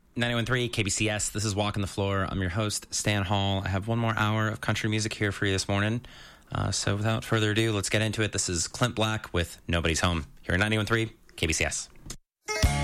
91.3 KBCS. This is Walking the Floor. I'm your host, Stan Hall. I have one more hour of country music here for you this morning. So without further ado, let's get into it. This is Clint Black with Nobody's Home here at 91.3 KBCS.